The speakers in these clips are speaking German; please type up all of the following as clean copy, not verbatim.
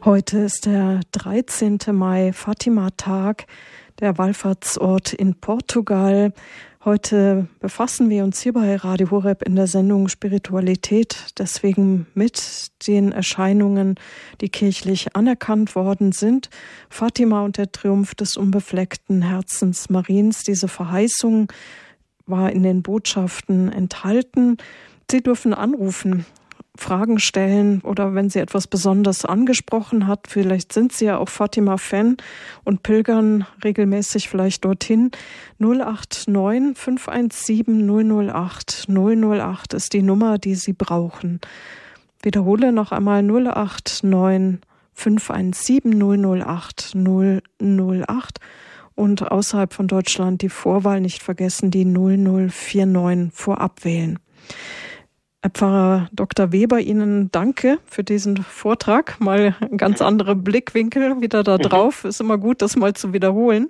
Heute ist der 13. Mai, Fatima-Tag, der Wallfahrtsort in Portugal. Heute befassen wir uns hier bei Radio Horeb in der Sendung Spiritualität deswegen mit den Erscheinungen, die kirchlich anerkannt worden sind. Fatima und der Triumph des unbefleckten Herzens Mariens. Diese Verheißung war in den Botschaften enthalten. Sie dürfen anrufen, Fragen stellen oder wenn Sie etwas besonders angesprochen hat, vielleicht sind Sie ja auch Fatima-Fan und pilgern regelmäßig vielleicht dorthin. 089 517 008 008 ist die Nummer, die Sie brauchen. Wiederhole noch einmal 089 517 008 008 und außerhalb von Deutschland die Vorwahl nicht vergessen, die 0049 vorab wählen. Herr Pfarrer Dr. Weber, Ihnen danke für diesen Vortrag. Mal ein ganz anderer Blickwinkel wieder da drauf. Ist immer gut, das mal zu wiederholen.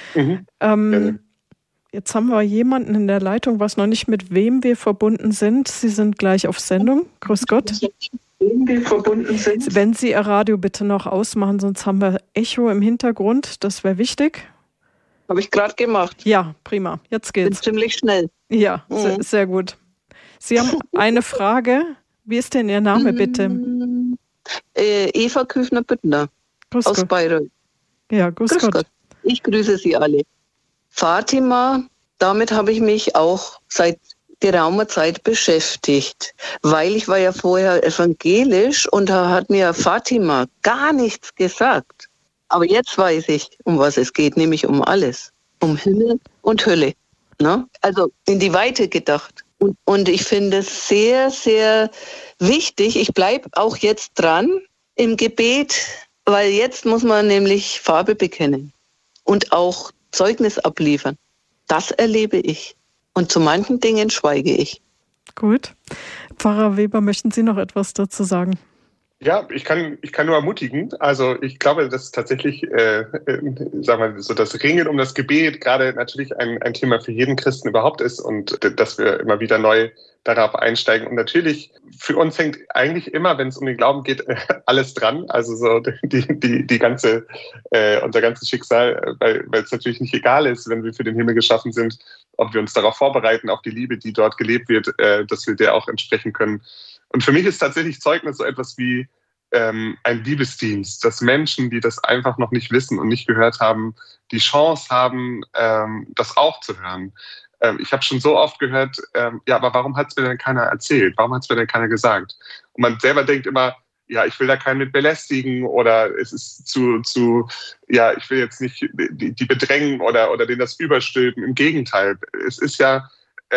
Jetzt haben wir jemanden in der Leitung, weiß noch nicht, mit wem wir verbunden sind. Sie sind gleich auf Sendung. Grüß Gott. Wenn Sie Ihr Radio bitte noch ausmachen, sonst haben wir Echo im Hintergrund. Das wäre wichtig. Habe ich gerade gemacht. Ja, prima. Jetzt geht's. Bin ziemlich schnell. Ja, sehr gut. Sie haben eine Frage. Wie ist denn Ihr Name, bitte? Eva Küfner-Büttner aus Bayreuth. Ja, grüß Gott. Ich grüße Sie alle. Fatima, damit habe ich mich auch seit geraumer Zeit beschäftigt, weil ich war ja vorher evangelisch und da hat mir Fatima gar nichts gesagt. Aber jetzt weiß ich, um was es geht, nämlich um alles. Um Himmel und Hölle. Ne? Also in die Weite gedacht. Und ich finde es sehr, sehr wichtig. Ich bleibe auch jetzt dran im Gebet, weil jetzt muss man nämlich Farbe bekennen und auch Zeugnis abliefern. Das erlebe ich. Und zu manchen Dingen schweige ich. Gut. Pfarrer Weber, möchten Sie noch etwas dazu sagen? Ja, ich kann nur ermutigen. Also ich glaube, dass tatsächlich, sagen wir so, das Ringen um das Gebet gerade natürlich ein Thema für jeden Christen überhaupt ist und dass wir immer wieder neu darauf einsteigen. Und natürlich, für uns hängt eigentlich immer, wenn es um den Glauben geht, alles dran. Also so die ganze, unser ganzes Schicksal, weil es natürlich nicht egal ist, wenn wir für den Himmel geschaffen sind, ob wir uns darauf vorbereiten, auf die Liebe, die dort gelebt wird, dass wir der auch entsprechen können. Und für mich ist tatsächlich Zeugnis so etwas wie ein Liebesdienst, dass Menschen, die das einfach noch nicht wissen und nicht gehört haben, die Chance haben, das auch zu hören. Ich habe schon so oft gehört, ja, aber warum hat es mir denn keiner erzählt? Warum hat es mir denn keiner gesagt? Und man selber denkt immer, ja, ich will da keinen mit belästigen oder es ist ja, ich will jetzt nicht die bedrängen oder denen das überstülpen. Im Gegenteil, es ist ja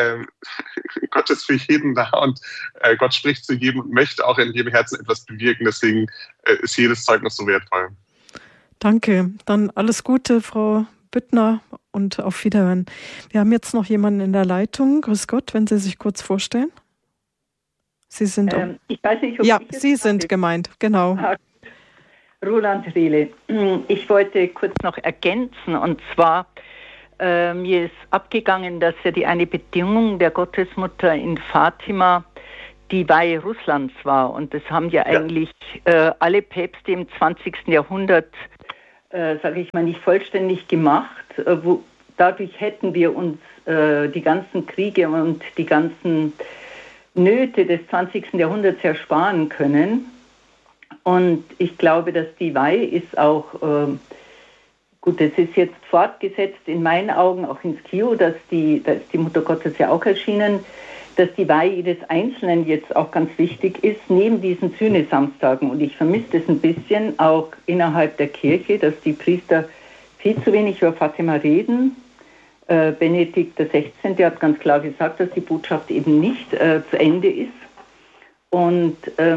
Gott ist für jeden da und Gott spricht zu jedem und möchte auch in jedem Herzen etwas bewirken. Deswegen ist jedes Zeugnis so wertvoll. Danke. Dann alles Gute, Frau Büttner, und auf Wiederhören. Wir haben jetzt noch jemanden in der Leitung. Grüß Gott, wenn Sie sich kurz vorstellen. Sie sind ich weiß nicht, ob ja, Sie sind gemeint, genau. Roland Rehle. Ich wollte kurz noch ergänzen, und zwar mir ist abgegangen, dass ja die eine Bedingung der Gottesmutter in Fatima die Weihe Russlands war. Und das haben ja eigentlich alle Päpste im 20. Jahrhundert, sage ich mal, nicht vollständig gemacht. Dadurch hätten wir uns die ganzen Kriege und die ganzen Nöte des 20. Jahrhunderts ersparen können. Und ich glaube, dass die Weihe ist auch... Gut, es ist jetzt fortgesetzt in meinen Augen auch ins KIO, da ist die Mutter Gottes ja auch erschienen, dass die Weihe jedes Einzelnen jetzt auch ganz wichtig ist, neben diesen Sühnesamstagen. Und ich vermisse das ein bisschen auch innerhalb der Kirche, dass die Priester viel zu wenig über Fatima reden. Benedikt XVI. Hat ganz klar gesagt, dass die Botschaft eben nicht zu Ende ist. Und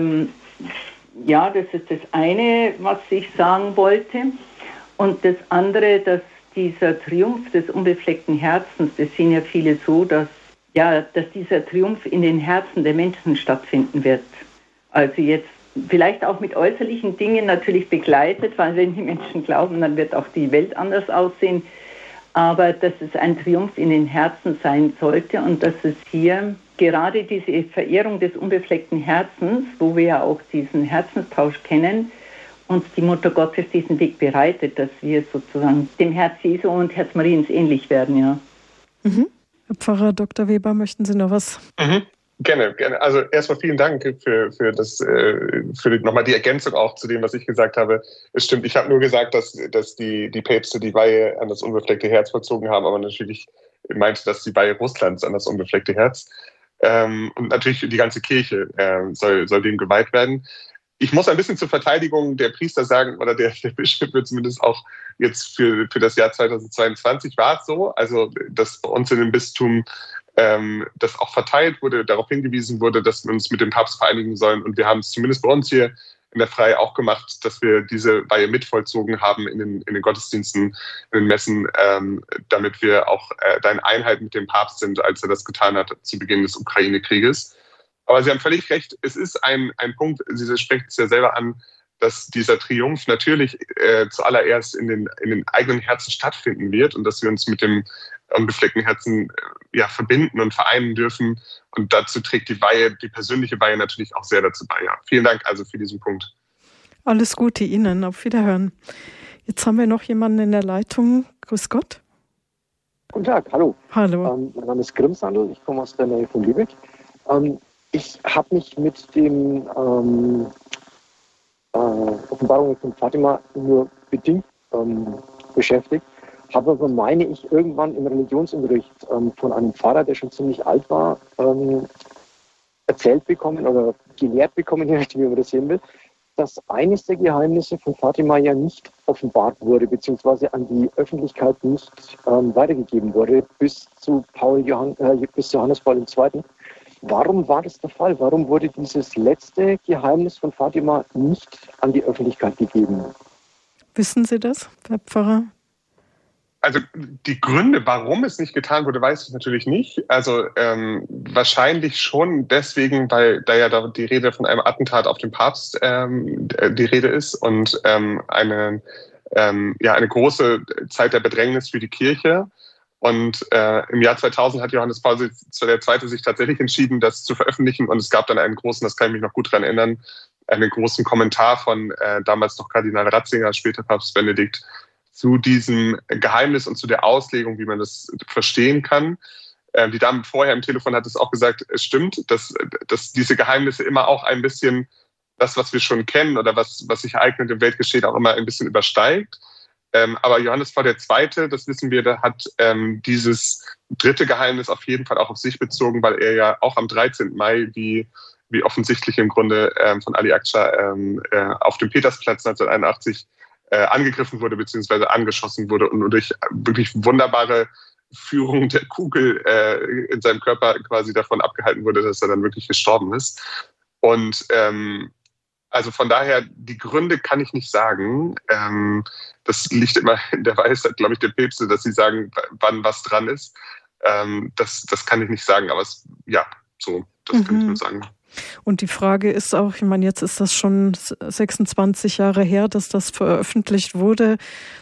ja, das ist das eine, was ich sagen wollte. Und das andere, dass dieser Triumph des unbefleckten Herzens, das sehen ja viele so, dass dieser Triumph in den Herzen der Menschen stattfinden wird. Also jetzt vielleicht auch mit äußerlichen Dingen natürlich begleitet, weil wenn die Menschen glauben, dann wird auch die Welt anders aussehen. Aber dass es ein Triumph in den Herzen sein sollte und dass es hier gerade diese Verehrung des unbefleckten Herzens, wo wir ja auch diesen Herzenstausch kennen, uns die Mutter Gottes diesen Weg bereitet, dass wir sozusagen dem Herz Jesu und Herz Mariens ähnlich werden, ja. Mhm. Herr Pfarrer Dr. Weber, möchten Sie noch was? Gerne. Also erstmal vielen Dank für nochmal die Ergänzung auch zu dem, was ich gesagt habe. Es stimmt, ich habe nur gesagt, dass die Päpste die Weihe an das unbefleckte Herz vollzogen haben, aber natürlich meinte, dass die Weihe Russlands an das unbefleckte Herz. Und natürlich die ganze Kirche soll dem geweiht werden. Ich muss ein bisschen zur Verteidigung der Priester sagen, oder der Bischöfe zumindest auch jetzt für das Jahr 2022 war es so, also dass bei uns in dem Bistum das auch verteilt wurde, darauf hingewiesen wurde, dass wir uns mit dem Papst vereinigen sollen. Und wir haben es zumindest bei uns hier in der Pfarrei auch gemacht, dass wir diese Weihe mitvollzogen haben in den Gottesdiensten, in den Messen, damit wir auch da in Einheit mit dem Papst sind, als er das getan hat zu Beginn des Ukraine-Krieges. Aber Sie haben völlig recht, es ist ein Punkt, Sie sprechen es ja selber an, dass dieser Triumph natürlich zuallererst in den eigenen Herzen stattfinden wird und dass wir uns mit dem unbefleckten Herzen verbinden und vereinen dürfen. Und dazu trägt die Weihe, die persönliche Weihe natürlich auch sehr dazu bei. Ja. Vielen Dank also für diesen Punkt. Alles Gute Ihnen, auf Wiederhören. Jetzt haben wir noch jemanden in der Leitung. Grüß Gott. Guten Tag, hallo. Hallo. Mein Name ist Grimsandl, ich komme aus der Nähe von Lübeck. Ich habe mich mit den Offenbarungen von Fatima nur bedingt beschäftigt, habe aber, meine ich, irgendwann im Religionsunterricht von einem Pfarrer, der schon ziemlich alt war, erzählt bekommen oder gelehrt bekommen, je nachdem, wie man das sehen will, dass eines der Geheimnisse von Fatima ja nicht offenbart wurde, beziehungsweise an die Öffentlichkeit nicht weitergegeben wurde, bis zu Johannes Paul II. Warum war das der Fall? Warum wurde dieses letzte Geheimnis von Fatima nicht an die Öffentlichkeit gegeben? Wissen Sie das, Herr Pfarrer? Also die Gründe, warum es nicht getan wurde, weiß ich natürlich nicht. Also wahrscheinlich schon deswegen, weil da ja die Rede von einem Attentat auf den Papst die Rede ist und eine große Zeit der Bedrängnis für die Kirche. Und im Jahr 2000 hat Johannes Paul II. Sich tatsächlich entschieden, das zu veröffentlichen. Und es gab dann einen großen, das kann ich mich noch gut daran erinnern, einen großen Kommentar von damals noch Kardinal Ratzinger, später Papst Benedikt, zu diesem Geheimnis und zu der Auslegung, wie man das verstehen kann. Die Dame vorher im Telefon hat es auch gesagt, es stimmt, dass diese Geheimnisse immer auch ein bisschen das, was wir schon kennen oder was sich ereignet im Weltgeschehen, auch immer ein bisschen übersteigt. Aber Johannes Paul II., das wissen wir, der hat dieses dritte Geheimnis auf jeden Fall auch auf sich bezogen, weil er ja auch am 13. Mai, wie offensichtlich im Grunde von Ali Akça auf dem Petersplatz 1981 angegriffen wurde bzw. angeschossen wurde und durch wirklich wunderbare Führung der Kugel in seinem Körper quasi davon abgehalten wurde, dass er dann wirklich gestorben ist. Und also von daher, die Gründe kann ich nicht sagen. Das liegt immer in der Weisheit, glaube ich, der Päpste, dass sie sagen, wann was dran ist. Das kann ich nicht sagen, aber das kann ich nur sagen. Und die Frage ist auch, ich meine, jetzt ist das schon 26 Jahre her, dass das veröffentlicht wurde.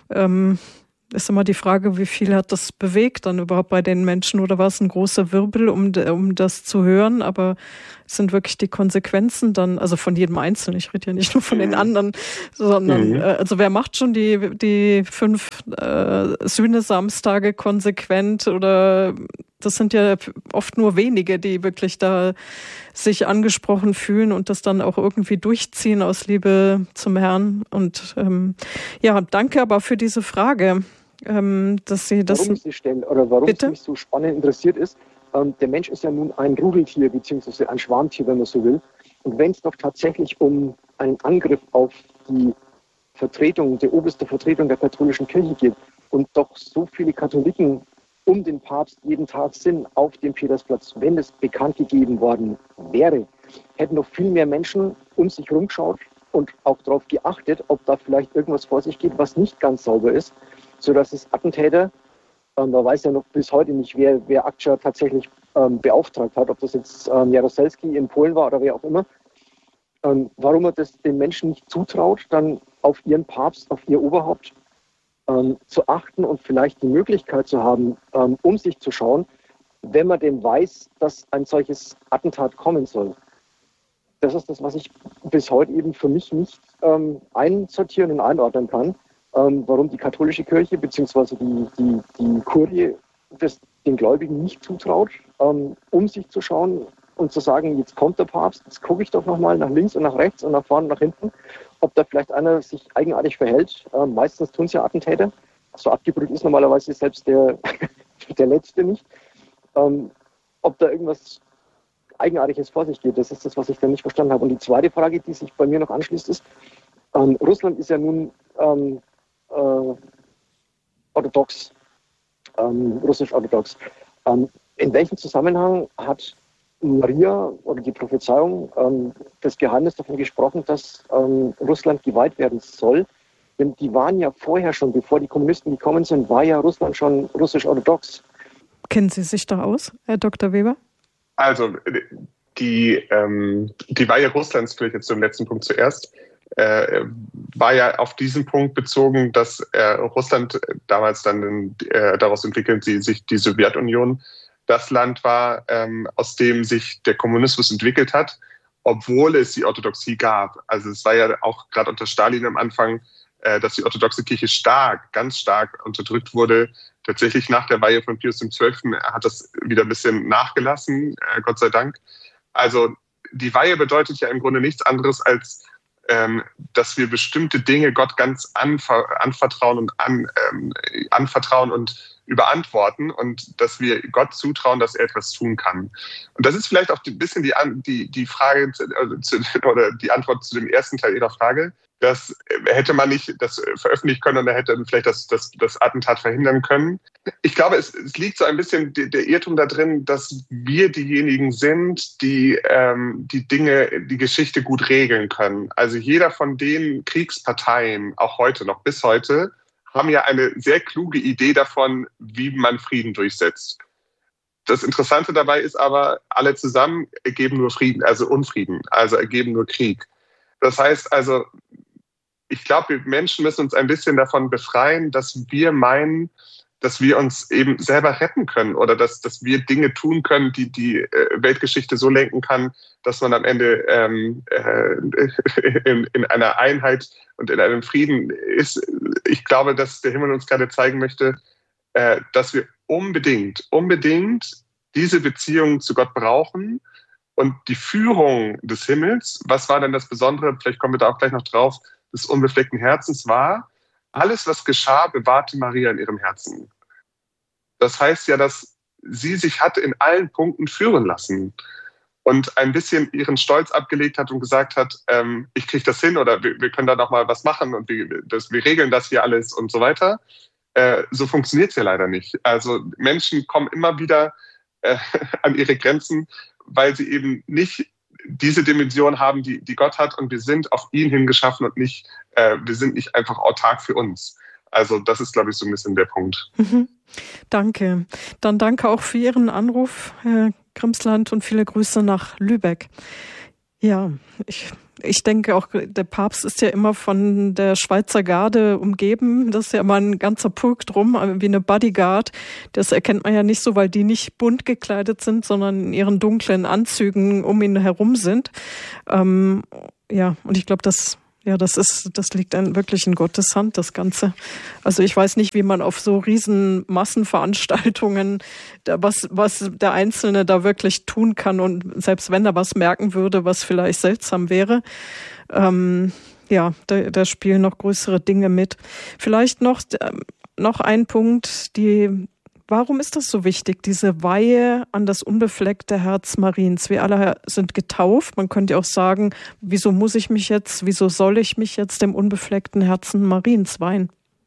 Ist immer die Frage, wie viel hat das bewegt dann überhaupt bei den Menschen oder war es ein großer Wirbel, um das zu hören? Aber es sind wirklich die Konsequenzen dann, also von jedem Einzelnen, ich rede ja nicht nur von den anderen, sondern also wer macht schon die 5 Sühnesamstage konsequent oder das sind ja oft nur wenige, die wirklich da sich angesprochen fühlen und das dann auch irgendwie durchziehen aus Liebe zum Herrn. Und danke aber für diese Frage. Dass Sie das warum ich sie stellen oder warum es mich so spannend interessiert ist, der Mensch ist ja nun ein Rudeltier bzw. ein Schwarmtier, wenn man so will. Und wenn es doch tatsächlich um einen Angriff auf die Vertretung, die oberste Vertretung der katholischen Kirche geht und doch so viele Katholiken um den Papst jeden Tag sind auf dem Petersplatz, wenn es bekannt gegeben worden wäre, hätten noch viel mehr Menschen um sich rumgeschaut und auch darauf geachtet, ob da vielleicht irgendwas vor sich geht, was nicht ganz sauber ist, sodass es Attentäter, man weiß ja noch bis heute nicht, wer Akça tatsächlich beauftragt hat, ob das jetzt Jaroselski in Polen war oder wer auch immer, warum er das den Menschen nicht zutraut, dann auf ihren Papst, auf ihr Oberhaupt zu achten und vielleicht die Möglichkeit zu haben, um sich zu schauen, wenn man denn weiß, dass ein solches Attentat kommen soll. das ist das, was ich bis heute eben für mich nicht einsortieren und einordnen kann, warum die katholische Kirche bzw. die Kurie das den Gläubigen nicht zutraut, um sich zu schauen und zu sagen, jetzt kommt der Papst, jetzt gucke ich doch nochmal nach links und nach rechts und nach vorne und nach hinten, ob da vielleicht einer sich eigenartig verhält. Meistens tun es ja Attentäter. So abgebrüht ist normalerweise selbst der Letzte nicht. Ob da irgendwas Eigenartiges vor sich geht, das ist das, was ich dann nicht verstanden habe. Und die zweite Frage, die sich bei mir noch anschließt, ist, Russland ist ja nun orthodox, russisch-orthodox. In welchem Zusammenhang hat Maria oder die Prophezeiung das Geheimnis davon gesprochen, dass Russland geweiht werden soll? Denn die waren ja vorher schon, bevor die Kommunisten gekommen sind, war ja Russland schon russisch-orthodox. Kennen Sie sich da aus, Herr Dr. Weber? Also die Weihe Russlands, vielleicht jetzt zum letzten Punkt zuerst, war ja auf diesen Punkt bezogen, dass Russland damals dann daraus entwickelt, sich die Sowjetunion das Land war, aus dem sich der Kommunismus entwickelt hat, obwohl es die Orthodoxie gab. Also es war ja auch gerade unter Stalin am Anfang, dass die orthodoxe Kirche ganz stark unterdrückt wurde. Tatsächlich nach der Weihe von Pius XII. Hat das wieder ein bisschen nachgelassen, Gott sei Dank. Also die Weihe bedeutet ja im Grunde nichts anderes als, dass wir bestimmte Dinge Gott ganz anvertrauen und überantworten und dass wir Gott zutrauen, dass er etwas tun kann. Und das ist vielleicht auch ein bisschen die Frage oder die Antwort zu dem ersten Teil Ihrer Frage. Das hätte man nicht das veröffentlichen können und da hätte man vielleicht das Attentat verhindern können. Ich glaube, es liegt so ein bisschen der Irrtum da drin, dass wir diejenigen sind, die die Geschichte gut regeln können. Also jeder von den Kriegsparteien, auch heute noch, bis heute, haben ja eine sehr kluge Idee davon, wie man Frieden durchsetzt. Das Interessante dabei ist aber, alle zusammen ergeben nur Frieden, also Unfrieden, also ergeben nur Krieg. Das heißt also, ich glaube, wir Menschen müssen uns ein bisschen davon befreien, dass wir meinen, dass wir uns eben selber retten können oder dass wir Dinge tun können, die die Weltgeschichte so lenken kann, dass man am Ende in einer Einheit und in einem Frieden ist. Ich glaube, dass der Himmel uns gerade zeigen möchte, dass wir unbedingt diese Beziehung zu Gott brauchen und die Führung des Himmels. Was war denn das Besondere? Vielleicht kommen wir da auch gleich noch drauf. Des unbefleckten Herzens war, alles, was geschah, bewahrte Maria in ihrem Herzen. Das heißt ja, dass sie sich hat in allen Punkten führen lassen und ein bisschen ihren Stolz abgelegt hat und gesagt hat, ich kriege das hin oder wir können da noch mal was machen und wir regeln das hier alles und so weiter. So funktioniert es ja leider nicht. Also Menschen kommen immer wieder an ihre Grenzen, weil sie eben nicht diese Dimension haben, die Gott hat und wir sind auf ihn hingeschaffen und nicht, wir sind nicht einfach autark für uns. Also das ist, glaube ich, so ein bisschen der Punkt. Mhm. Danke. Dann danke auch für Ihren Anruf, Herr Grimsland, und viele Grüße nach Lübeck. Ja, ich denke auch, der Papst ist ja immer von der Schweizer Garde umgeben. Das ist ja immer ein ganzer Pulk drum, wie eine Bodyguard. Das erkennt man ja nicht so, weil die nicht bunt gekleidet sind, sondern in ihren dunklen Anzügen um ihn herum sind. Und ich glaube, das liegt wirklich in Gottes Hand, das Ganze. Also ich weiß nicht, wie man auf so riesen Massenveranstaltungen, was der Einzelne da wirklich tun kann und selbst wenn er was merken würde, was vielleicht seltsam wäre, da spielen noch größere Dinge mit. Vielleicht noch ein Punkt, warum ist das so wichtig, diese Weihe an das unbefleckte Herz Mariens? Wir alle sind getauft. Man könnte auch sagen, wieso soll ich mich jetzt dem unbefleckten Herzen Mariens weihen?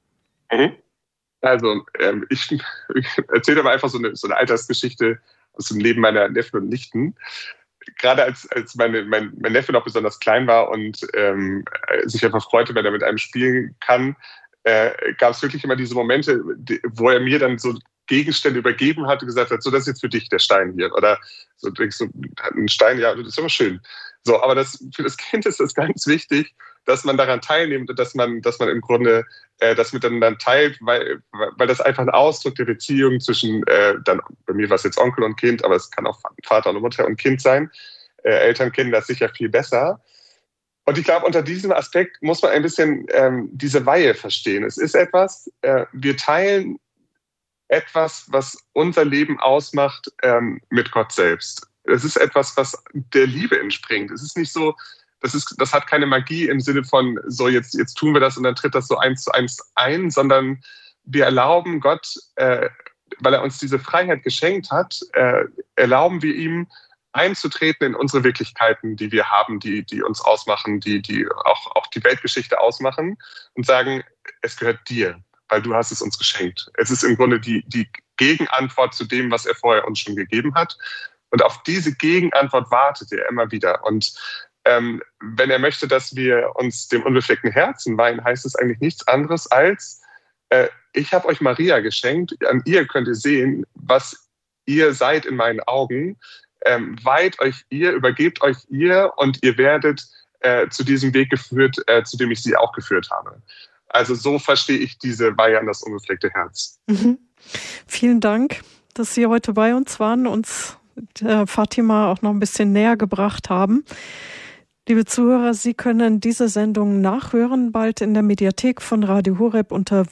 Also ich erzähle aber einfach so eine Alltagsgeschichte aus dem Leben meiner Neffen und Nichten. Gerade als mein Neffe noch besonders klein war und sich einfach freute, wenn er mit einem spielen kann, gab es wirklich immer diese Momente, wo er mir dann so Gegenstände übergeben hat und gesagt hat, so, das ist jetzt für dich der Stein hier. Oder so ein Stein, ja, das ist aber schön. So, aber für das Kind ist das ganz wichtig, dass man daran teilnimmt und dass man im Grunde das miteinander teilt, weil das einfach ein Ausdruck der Beziehung zwischen, dann bei mir war es jetzt Onkel und Kind, aber es kann auch Vater und Mutter und Kind sein, Eltern kennen das sicher viel besser. Und ich glaube, unter diesem Aspekt muss man ein bisschen diese Weihe verstehen. Es ist etwas, wir teilen etwas, was unser Leben ausmacht, mit Gott selbst. Es ist etwas, was der Liebe entspringt. Es ist nicht so, das hat keine Magie im Sinne von, so jetzt tun wir das und dann tritt das so 1:1 ein, sondern wir erlauben Gott, weil er uns diese Freiheit geschenkt hat, erlauben wir ihm, einzutreten in unsere Wirklichkeiten, die wir haben, die uns ausmachen, die auch die Weltgeschichte ausmachen und sagen, es gehört dir, weil du hast es uns geschenkt. Es ist im Grunde die Gegenantwort zu dem, was er vorher uns schon gegeben hat. Und auf diese Gegenantwort wartet er immer wieder. Und wenn er möchte, dass wir uns dem unbefleckten Herzen weihen, heißt es eigentlich nichts anderes als, ich habe euch Maria geschenkt, an ihr könnt ihr sehen, was ihr seid in meinen Augen. Weiht euch ihr, übergebt euch ihr und ihr werdet zu diesem Weg geführt, zu dem ich sie auch geführt habe. Also so verstehe ich diese Weihe an das unbefleckte Herz. Mhm. Vielen Dank, dass Sie heute bei uns waren, uns Fatima auch noch ein bisschen näher gebracht haben. Liebe Zuhörer, Sie können diese Sendung nachhören, bald in der Mediathek von Radio Horeb unter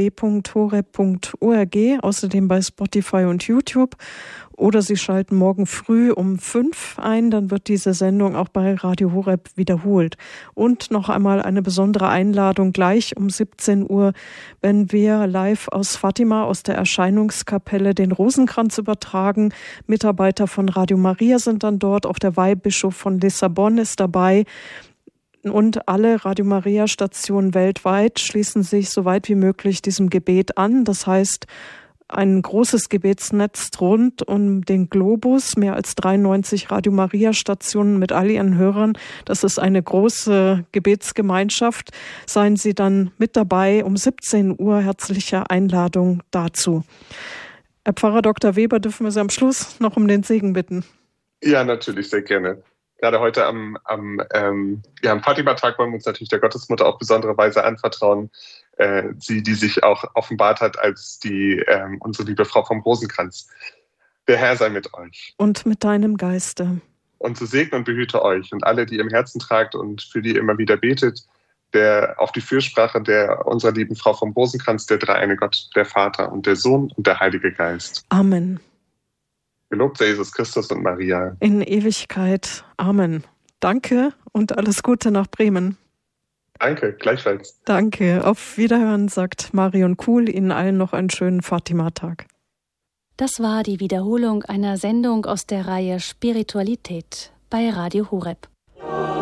www.horeb.org, außerdem bei Spotify und YouTube. Oder Sie schalten morgen früh um 5 ein, dann wird diese Sendung auch bei Radio Horeb wiederholt. Und noch einmal eine besondere Einladung gleich um 17 Uhr, wenn wir live aus Fatima, aus der Erscheinungskapelle, den Rosenkranz übertragen. Mitarbeiter von Radio Maria sind dann dort, auch der Weihbischof von Lissabon ist dabei. Und alle Radio Maria Stationen weltweit schließen sich so weit wie möglich diesem Gebet an. Das heißt, ein großes Gebetsnetz rund um den Globus, mehr als 93 Radio Maria Stationen mit all ihren Hörern. Das ist eine große Gebetsgemeinschaft. Seien Sie dann mit dabei um 17 Uhr. Herzliche Einladung dazu. Herr Pfarrer Dr. Weber, dürfen wir Sie am Schluss noch um den Segen bitten? Ja, natürlich, sehr gerne. Gerade heute am Fatima-Tag wollen wir uns natürlich der Gottesmutter auf besondere Weise anvertrauen. Sie, die sich auch offenbart hat als unsere liebe Frau vom Rosenkranz. Der Herr sei mit euch. Und mit deinem Geiste. Und so segne und behüte euch und alle, die ihr im Herzen tragt und für die ihr immer wieder betet, auf die Fürsprache unserer lieben Frau vom Rosenkranz, der dreieine Gott, der Vater und der Sohn und der Heilige Geist. Amen. Gelobt sei Jesus Christus und Maria. In Ewigkeit. Amen. Danke und alles Gute nach Bremen. Danke, gleichfalls. Danke. Auf Wiederhören, sagt Marion Kuhl. Ihnen allen noch einen schönen Fatima-Tag. Das war die Wiederholung einer Sendung aus der Reihe Spiritualität bei Radio Horeb.